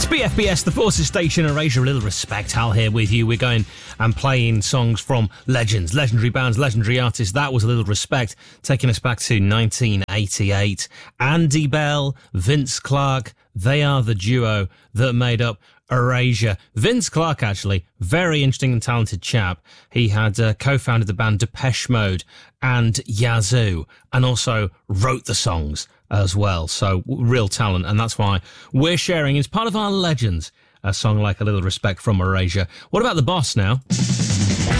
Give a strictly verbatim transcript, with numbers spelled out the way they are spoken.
B F B S, the Forces Station, Erasure, a little respect. Hal here with you. We're going and playing songs from legends, legendary bands, legendary artists. That was a little respect, taking us back to nineteen eighty-eight. Andy Bell, Vince Clarke, they are the duo that made up Erasure. Vince Clarke, actually, very interesting and talented chap. He had uh, co-founded the band Depeche Mode and Yazoo, and also wrote the songs as well. So real talent, and that's why we're sharing, as part of our legends, a song like A Little Respect from Erasure. What about the boss now?